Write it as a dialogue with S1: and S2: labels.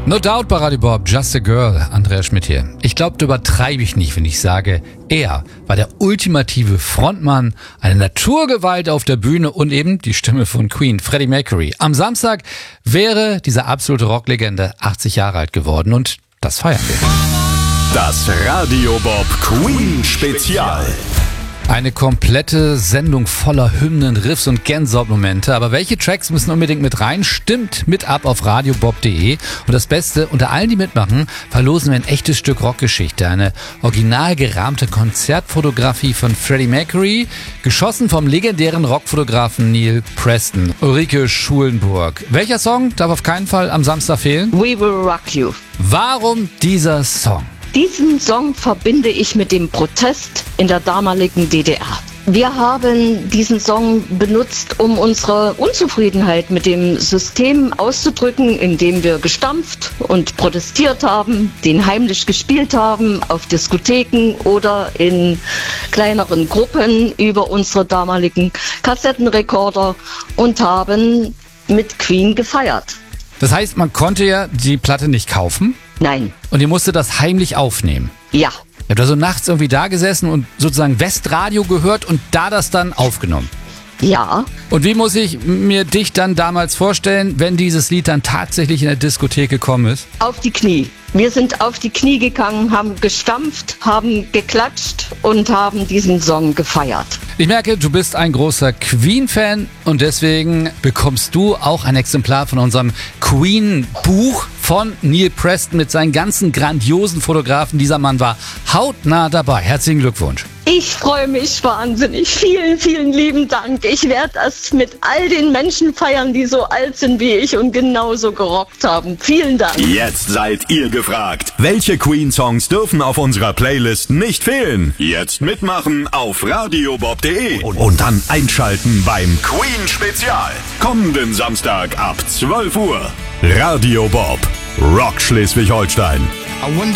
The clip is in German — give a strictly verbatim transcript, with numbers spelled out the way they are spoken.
S1: No doubt bei Radio Bob, Just a Girl, Andrea Schmidt hier. Ich glaube, da übertreibe ich nicht, wenn ich sage, er war der ultimative Frontmann, eine Naturgewalt auf der Bühne und eben die Stimme von Queen, Freddie Mercury. Am Samstag wäre diese absolute Rocklegende achtzig Jahre alt geworden und das feiern wir.
S2: Das Radio Bob Queen Spezial.
S1: Eine komplette Sendung voller Hymnen, Riffs und Gänsehautmomente. Aber welche Tracks müssen unbedingt mit rein? Stimmt mit ab auf radio bob punkt de. Und das Beste, unter allen, die mitmachen, verlosen wir ein echtes Stück Rockgeschichte. Eine original gerahmte Konzertfotografie von Freddie Mercury, geschossen vom legendären Rockfotografen Neil Preston. Ulrike Schulenburg. Welcher Song darf auf keinen Fall am Samstag fehlen?
S3: We Will Rock You.
S1: Warum dieser Song?
S3: Diesen Song verbinde ich mit dem Protest in der damaligen D D R. Wir haben diesen Song benutzt, um unsere Unzufriedenheit mit dem System auszudrücken, indem wir gestampft und protestiert haben, den heimlich gespielt haben auf Diskotheken oder in kleineren Gruppen über unsere damaligen Kassettenrekorder und haben mit Queen gefeiert.
S1: Das heißt, man konnte ja die Platte nicht kaufen?
S3: Nein.
S1: Und ihr musstet das heimlich aufnehmen?
S3: Ja.
S1: Ihr habt also nachts irgendwie da gesessen und sozusagen Westradio gehört und da das dann aufgenommen?
S3: Ja.
S1: Und wie muss ich mir dich dann damals vorstellen, wenn dieses Lied dann tatsächlich in der Diskothek gekommen ist?
S3: Auf die Knie. Wir sind auf die Knie gegangen, haben gestampft, haben geklatscht und haben diesen Song gefeiert.
S1: Ich merke, du bist ein großer Queen-Fan und deswegen bekommst du auch ein Exemplar von unserem Queen-Buch von Neil Preston mit seinen ganzen grandiosen Fotografen. Dieser Mann war hautnah dabei. Herzlichen Glückwunsch.
S3: Ich freue mich wahnsinnig. Vielen, vielen lieben Dank. Ich werde das mit all den Menschen feiern, die so alt sind wie ich und genauso gerockt haben. Vielen Dank.
S2: Jetzt seid ihr gefragt. Welche Queen-Songs dürfen auf unserer Playlist nicht fehlen? Jetzt mitmachen auf radio bob punkt de und dann einschalten beim Queen-Spezial. Kommenden Samstag ab zwölf Uhr. Radio Bob, Rock Schleswig-Holstein.